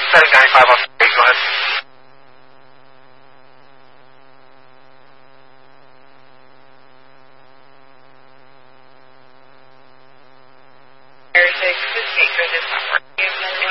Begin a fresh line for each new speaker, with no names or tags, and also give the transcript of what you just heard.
setting 95 on stage. Go ahead.
This speaker, this number.